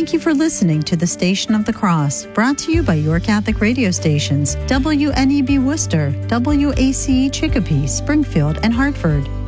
Thank you for listening to the Station of the Cross, brought to you by your Catholic radio stations, WNEB Worcester, WACE Chicopee, Springfield, and Hartford.